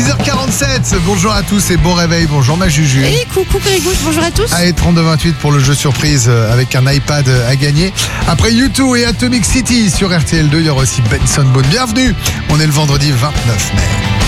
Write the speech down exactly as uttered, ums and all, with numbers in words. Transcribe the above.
six heures quarante-sept, bonjour à tous et bon réveil, bonjour ma Juju. Et coucou Grégouche, bonjour à tous. Allez, trente-deux vingt-huit pour le jeu surprise avec un iPad à gagner. Après U deux et Atomic City sur R T L deux, il y aura aussi Benson Boone. Bienvenue, on est le vendredi vingt-neuf mai.